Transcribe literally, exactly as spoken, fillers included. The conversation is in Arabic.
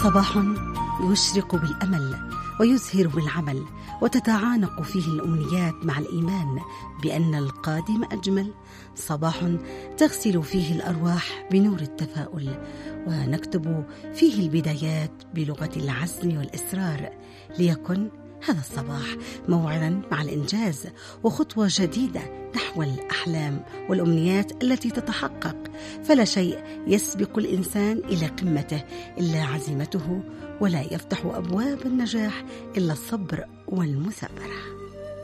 صباح يشرق بالأمل ويزهر بالعمل، وتتعانق فيه الأمنيات مع الإيمان بأن القادم أجمل. صباح تغسل فيه الأرواح بنور التفاؤل، ونكتب فيه البدايات بلغة العزم والإصرار. ليكن هذا الصباح موعدا مع الإنجاز وخطوة جديدة نحو الأحلام والأمنيات التي تتحقق. فلا شيء يسبق الإنسان إلى قمته إلا عزيمته، ولا يفتح أبواب النجاح إلا الصبر والمثابرة.